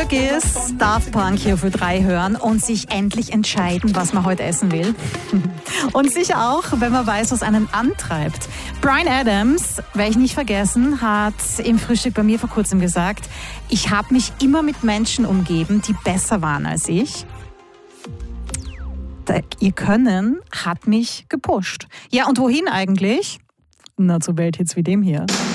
Glück ist, Daft Punk hier für 3 hören und sich endlich entscheiden, was man heute essen will. Und sicher auch, wenn man weiß, was einen antreibt. Bryan Adams, werde ich nicht vergessen, hat im Frühstück bei mir vor kurzem gesagt, ich habe mich immer mit Menschen umgeben, die besser waren als ich. Ihr Können hat mich gepusht. Ja, und wohin eigentlich? Na, zu Welthits wie dem hier.